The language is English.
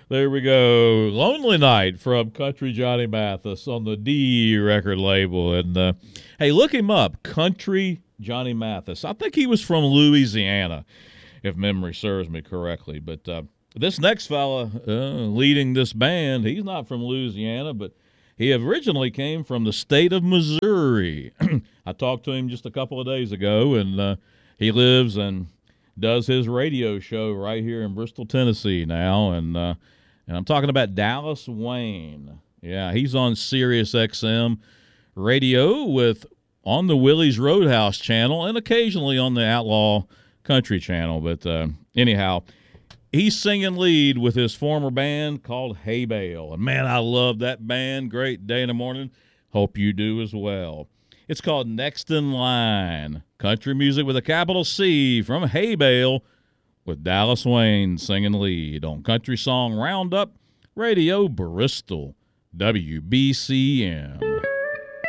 There we go. Lonely Night from Country Johnny Mathis on the D record label. And hey, look him up, Country Johnny Mathis. I think he was from Louisiana, if memory serves me correctly. But this next fella leading this band, he's not from Louisiana, but he originally came from the state of Missouri. I talked to him just a couple of days ago, and he lives and does his radio show right here in Bristol, Tennessee now. And I'm talking about Dallas Wayne. Yeah, he's on Sirius XM radio on the Willie's Roadhouse channel and occasionally on the Outlaw Country channel. But anyhow, he's singing lead with his former band called Hay Bale. And, man, I love that band. Great day in the morning. Hope you do as well. It's called Next in Line. Country music with a capital C from Hay Bale with Dallas Wayne singing lead on Country Song Roundup, Radio Bristol, WBCM.